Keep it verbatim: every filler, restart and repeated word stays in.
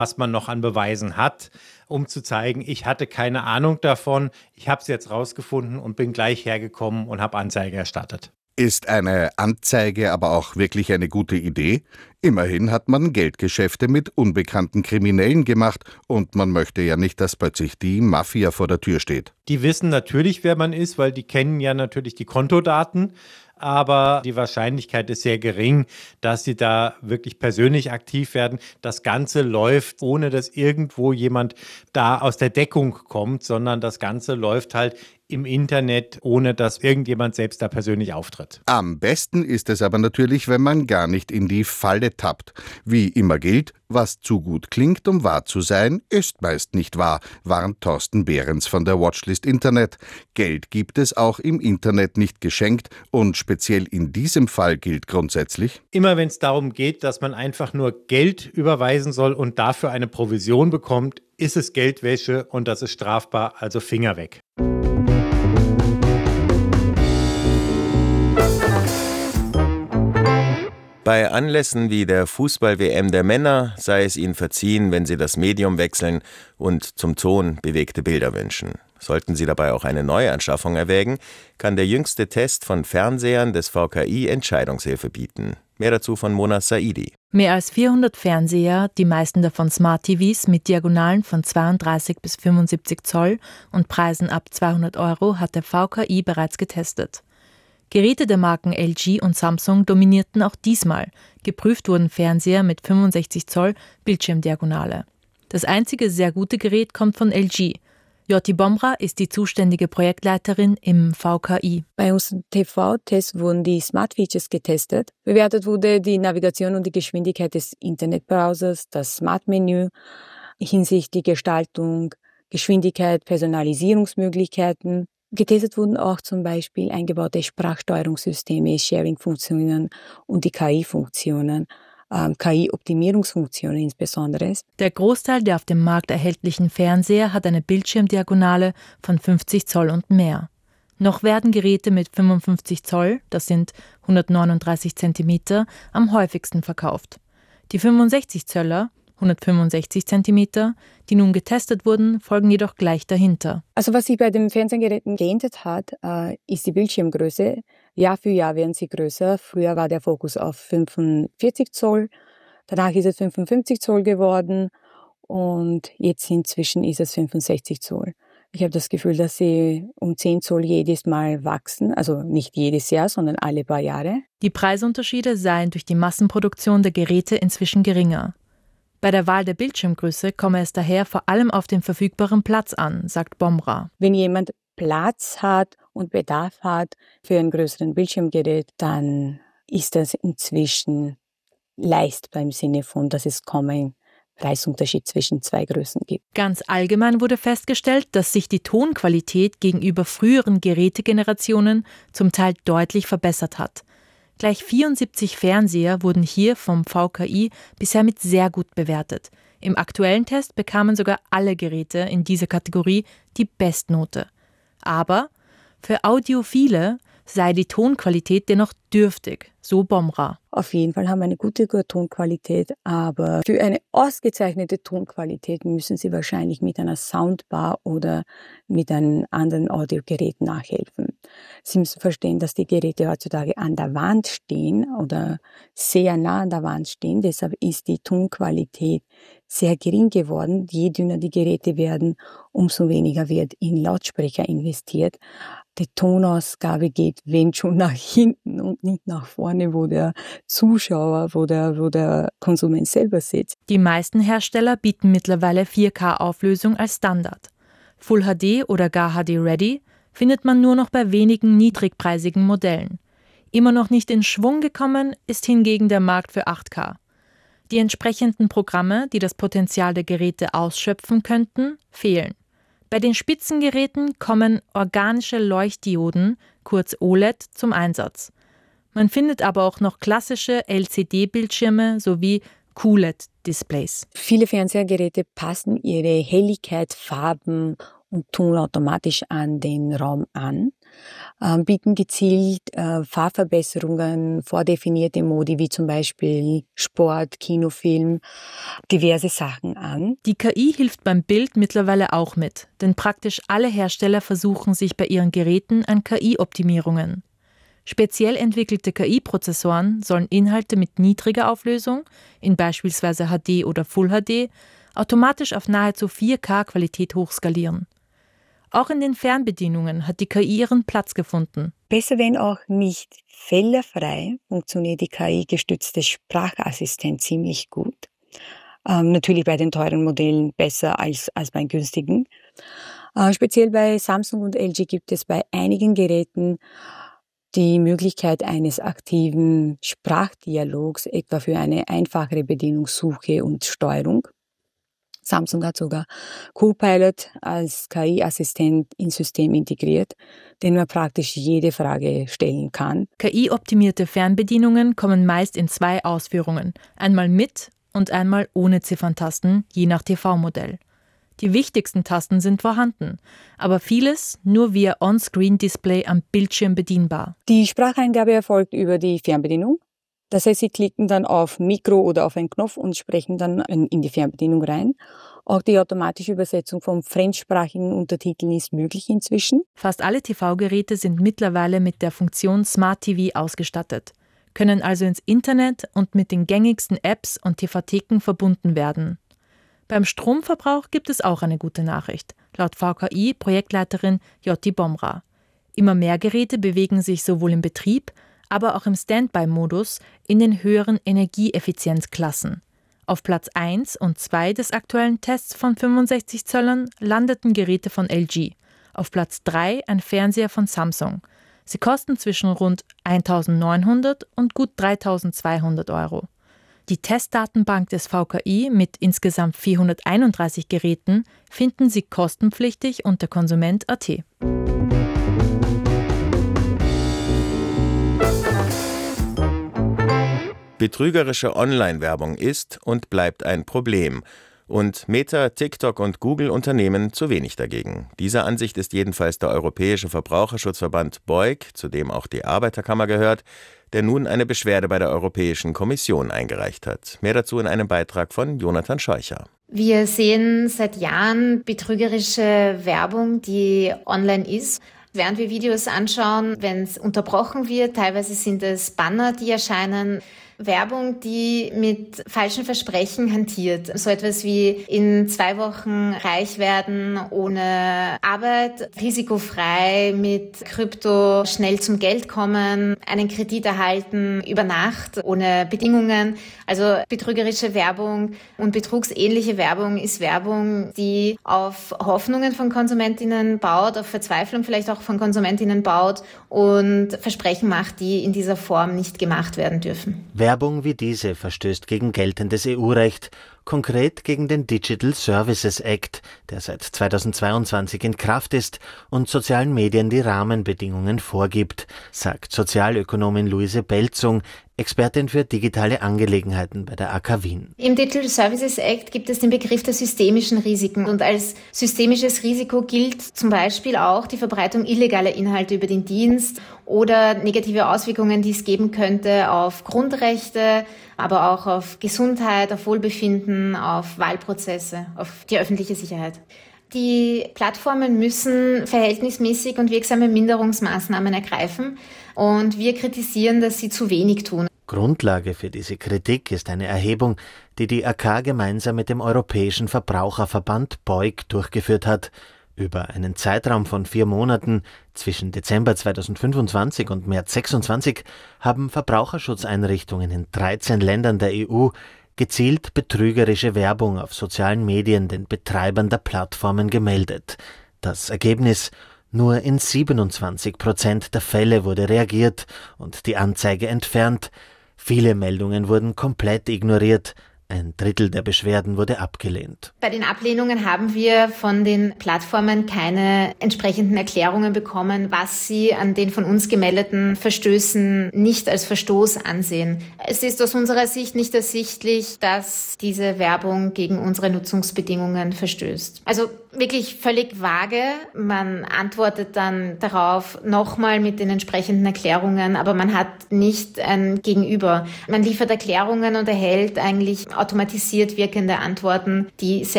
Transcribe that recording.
was man noch an Beweisen hat, um zu zeigen, ich hatte keine Ahnung davon, ich habe es jetzt rausgefunden und bin gleich hergekommen und habe Anzeige erstattet. Ist eine Anzeige aber auch wirklich eine gute Idee? Immerhin hat man Geldgeschäfte mit unbekannten Kriminellen gemacht und man möchte ja nicht, dass plötzlich die Mafia vor der Tür steht. Die wissen natürlich, wer man ist, weil die kennen ja natürlich die Kontodaten. Aber die Wahrscheinlichkeit ist sehr gering, dass sie da wirklich persönlich aktiv werden. Das Ganze läuft, ohne dass irgendwo jemand da aus der Deckung kommt, sondern das Ganze läuft halt im Internet, ohne dass irgendjemand selbst da persönlich auftritt. Am besten ist es aber natürlich, wenn man gar nicht in die Falle tappt. Wie immer gilt, was zu gut klingt, um wahr zu sein, ist meist nicht wahr, warnt Thorsten Behrens von der Watchlist Internet. Geld gibt es auch im Internet nicht geschenkt und speziell in diesem Fall gilt grundsätzlich: Immer wenn es darum geht, dass man einfach nur Geld überweisen soll und dafür eine Provision bekommt, ist es Geldwäsche und das ist strafbar, also Finger weg. Bei Anlässen wie der Fußball-W M der Männer sei es ihnen verziehen, wenn sie das Medium wechseln und zum Ton bewegte Bilder wünschen. Sollten sie dabei auch eine Neuanschaffung erwägen, kann der jüngste Test von Fernsehern des V K I Entscheidungshilfe bieten. Mehr dazu von Mona Saidi. Mehr als vierhundert Fernseher, die meisten davon Smart-T Vs mit Diagonalen von zweiunddreißig bis fünfundsiebzig Zoll und Preisen ab zweihundert Euro, hat der V K I bereits getestet. Geräte der Marken L G und Samsung dominierten auch diesmal. Geprüft wurden Fernseher mit fünfundsechzig Zoll Bildschirmdiagonale. Das einzige sehr gute Gerät kommt von L G. Joti Bomra ist die zuständige Projektleiterin im V K I. Bei unserem T V-Test wurden die Smart Features getestet. Bewertet wurde die Navigation und die Geschwindigkeit des Internetbrowsers, das Smart-Menü hinsichtlich Gestaltung, Geschwindigkeit, Personalisierungsmöglichkeiten. Getestet wurden auch zum Beispiel eingebaute Sprachsteuerungssysteme, Sharing-Funktionen und die K I-Funktionen, ähm, K I-Optimierungsfunktionen insbesondere. Der Großteil der auf dem Markt erhältlichen Fernseher hat eine Bildschirmdiagonale von fünfzig Zoll und mehr. Noch werden Geräte mit fünfundfünfzig Zoll, das sind hundertneununddreißig Zentimeter, am häufigsten verkauft. Die fünfundsechzig Zöller, hundertfünfundsechzig Zentimeter, die nun getestet wurden, folgen jedoch gleich dahinter. Also was sich bei den Fernsehgeräten geändert hat, äh, ist die Bildschirmgröße. Jahr für Jahr werden sie größer. Früher war der Fokus auf fünfundvierzig Zoll, danach ist es fünfundfünfzig Zoll geworden und jetzt inzwischen ist es fünfundsechzig Zoll. Ich habe das Gefühl, dass sie um zehn Zoll jedes Mal wachsen, also nicht jedes Jahr, sondern alle paar Jahre. Die Preisunterschiede seien durch die Massenproduktion der Geräte inzwischen geringer. Bei der Wahl der Bildschirmgröße komme es daher vor allem auf den verfügbaren Platz an, sagt Bomra. Wenn jemand Platz hat und Bedarf hat für ein größeren Bildschirmgerät, dann ist das inzwischen leistbar im Sinne von, dass es kaum einen Preisunterschied zwischen zwei Größen gibt. Ganz allgemein wurde festgestellt, dass sich die Tonqualität gegenüber früheren Gerätegenerationen zum Teil deutlich verbessert hat. Gleich vierundsiebzig Fernseher wurden hier vom V K I bisher mit sehr gut bewertet. Im aktuellen Test bekamen sogar alle Geräte in dieser Kategorie die Bestnote. Aber für Audiophile sei die Tonqualität dennoch dürftig, so Bomra. Auf jeden Fall haben wir eine gute Tonqualität, aber für eine ausgezeichnete Tonqualität müssen Sie wahrscheinlich mit einer Soundbar oder mit einem anderen Audiogerät nachhelfen. Sie müssen verstehen, dass die Geräte heutzutage an der Wand stehen oder sehr nah an der Wand stehen. Deshalb ist die Tonqualität sehr gering geworden. Je dünner die Geräte werden, umso weniger wird in Lautsprecher investiert. Die Tonausgabe geht, wenn schon, nach hinten und nicht nach vorne, wo der Zuschauer, wo der, wo der Konsument selber sitzt. Die meisten Hersteller bieten mittlerweile vier K-Auflösung als Standard. Full H D oder gar H D Ready findet man nur noch bei wenigen niedrigpreisigen Modellen. Immer noch nicht in Schwung gekommen ist hingegen der Markt für acht K. Die entsprechenden Programme, die das Potenzial der Geräte ausschöpfen könnten, fehlen. Bei den Spitzengeräten kommen organische Leuchtdioden, kurz O L E D, zum Einsatz. Man findet aber auch noch klassische L C D-Bildschirme sowie Q L E D-Displays. Viele Fernsehgeräte passen ihre Helligkeit, Farben und Ton automatisch an den Raum an. äh, bieten gezielt äh, Fahrverbesserungen, vordefinierte Modi wie zum Beispiel Sport, Kinofilm, diverse Sachen an. Die K I hilft beim Bild mittlerweile auch mit, denn praktisch alle Hersteller versuchen sich bei ihren Geräten an K I-Optimierungen. Speziell entwickelte K I-Prozessoren sollen Inhalte mit niedriger Auflösung, in beispielsweise H D oder Full H D, automatisch auf nahezu vier K-Qualität hochskalieren. Auch in den Fernbedienungen hat die K I ihren Platz gefunden. Besser, wenn auch nicht fehlerfrei, funktioniert die K I-gestützte Sprachassistent ziemlich gut. Ähm, natürlich bei den teuren Modellen besser als, als bei günstigen. Äh, speziell bei Samsung und L G gibt es bei einigen Geräten die Möglichkeit eines aktiven Sprachdialogs, etwa für eine einfachere Bedienungssuche und Steuerung. Samsung hat sogar Copilot als K I-Assistent ins System integriert, den man praktisch jede Frage stellen kann. K I-optimierte Fernbedienungen kommen meist in zwei Ausführungen, einmal mit und einmal ohne Zifferntasten, je nach T V-Modell. Die wichtigsten Tasten sind vorhanden, aber vieles nur via On-Screen-Display am Bildschirm bedienbar. Die Spracheingabe erfolgt über die Fernbedienung. Das heißt, Sie klicken dann auf Mikro oder auf einen Knopf und sprechen dann in die Fernbedienung rein. Auch die automatische Übersetzung von fremdsprachigen Untertiteln ist möglich inzwischen. Fast alle T V-Geräte sind mittlerweile mit der Funktion Smart T V ausgestattet, können also ins Internet und mit den gängigsten Apps und T V-Theken verbunden werden. Beim Stromverbrauch gibt es auch eine gute Nachricht, laut V K I-Projektleiterin Jyoti Bomra. Immer mehr Geräte bewegen sich sowohl im Betrieb, aber auch im Standby-Modus in den höheren Energieeffizienzklassen. Auf Platz eins und zwei des aktuellen Tests von fünfundsechzig Zöllern landeten Geräte von L G. Auf Platz drei ein Fernseher von Samsung. Sie kosten zwischen rund eintausendneunhundert und gut dreitausendzweihundert Euro. Die Testdatenbank des V K I mit insgesamt vierhunderteinunddreißig Geräten finden Sie kostenpflichtig unter konsument punkt a t. Betrügerische Online-Werbung ist und bleibt ein Problem. Und Meta, TikTok und Google unternehmen zu wenig dagegen. Dieser Ansicht ist jedenfalls der Europäische Verbraucherschutzverband B O I C, zu dem auch die Arbeiterkammer gehört, der nun eine Beschwerde bei der Europäischen Kommission eingereicht hat. Mehr dazu in einem Beitrag von Jonathan Scheucher. Wir sehen seit Jahren betrügerische Werbung, die online ist. Während wir Videos anschauen, wenn es unterbrochen wird, teilweise sind es Banner, die erscheinen, Werbung, die mit falschen Versprechen hantiert. So etwas wie in zwei Wochen reich werden, ohne Arbeit, risikofrei, mit Krypto schnell zum Geld kommen, einen Kredit erhalten über Nacht, ohne Bedingungen. Also betrügerische Werbung und betrugsähnliche Werbung ist Werbung, die auf Hoffnungen von Konsumentinnen baut, auf Verzweiflung vielleicht auch von Konsumentinnen baut und Versprechen macht, die in dieser Form nicht gemacht werden dürfen. Werbung wie diese verstößt gegen geltendes E U-Recht, konkret gegen den Digital Services Act, der seit zweitausendzweiundzwanzig in Kraft ist und sozialen Medien die Rahmenbedingungen vorgibt, sagt Sozialökonomin Luise Belzung, Expertin für digitale Angelegenheiten bei der A K Wien. Im Digital Services Act gibt es den Begriff der systemischen Risiken und als systemisches Risiko gilt zum Beispiel auch die Verbreitung illegaler Inhalte über den Dienst oder negative Auswirkungen, die es geben könnte auf Grundrechte, aber auch auf Gesundheit, auf Wohlbefinden, auf Wahlprozesse, auf die öffentliche Sicherheit. Die Plattformen müssen verhältnismäßig und wirksame Minderungsmaßnahmen ergreifen und wir kritisieren, dass sie zu wenig tun. Grundlage für diese Kritik ist eine Erhebung, die die A K gemeinsam mit dem Europäischen Verbraucherverband B O I C durchgeführt hat. Über einen Zeitraum von vier Monaten zwischen Dezember zweitausendfünfundzwanzig und März sechsundzwanzig haben Verbraucherschutzeinrichtungen in dreizehn Ländern der E U gezielt betrügerische Werbung auf sozialen Medien den Betreibern der Plattformen gemeldet. Das Ergebnis: Nur in siebenundzwanzig Prozent der Fälle wurde reagiert und die Anzeige entfernt. Viele Meldungen wurden komplett ignoriert. Ein Drittel der Beschwerden wurde abgelehnt. Bei den Ablehnungen haben wir von den Plattformen keine entsprechenden Erklärungen bekommen, was sie an den von uns gemeldeten Verstößen nicht als Verstoß ansehen. Es ist aus unserer Sicht nicht ersichtlich, dass diese Werbung gegen unsere Nutzungsbedingungen verstößt. Also wirklich völlig vage. Man antwortet dann darauf nochmal mit den entsprechenden Erklärungen, aber man hat nicht ein Gegenüber. Man liefert Erklärungen und erhält eigentlich automatisiert wirkende Antworten, die sehr